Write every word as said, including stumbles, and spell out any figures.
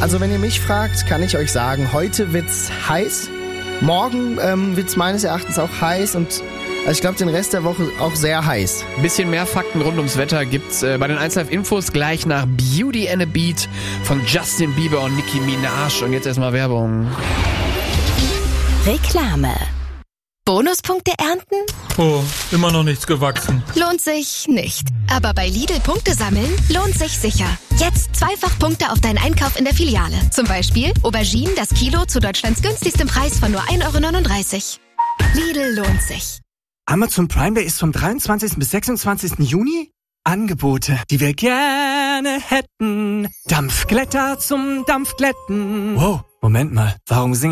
Also wenn ihr mich fragt, kann ich euch sagen, heute wird's heiß. Morgen ähm, wird's meines Erachtens auch heiß und also ich glaube den Rest der Woche auch sehr heiß. Ein bisschen mehr Fakten rund ums Wetter gibt's äh, bei den eins Live Infos gleich nach Beauty and a Beat von Justin Bieber und Nicki Minaj. Und jetzt erstmal Werbung. Reklame. Bonuspunkte ernten? Oh, immer noch nichts gewachsen. Lohnt sich nicht. Aber bei Lidl Punkte sammeln lohnt sich sicher. Jetzt zweifach Punkte auf deinen Einkauf in der Filiale. Zum Beispiel Auberginen das Kilo zu Deutschlands günstigstem Preis von nur ein Euro neununddreißig. Lidl lohnt sich. Amazon Prime Day ist vom dreiundzwanzigsten bis sechsundzwanzigsten Juni. Angebote, die wir gerne hätten. Dampfglätter zum Dampfglätten. Wow, Moment mal, warum singe